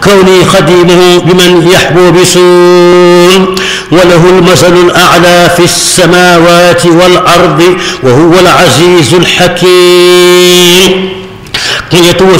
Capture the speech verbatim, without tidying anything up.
كوني خديمه بمن يحبو بصون. وله المثل الأعلى في السماوات والأرض وهو العزيز الحكيم. قية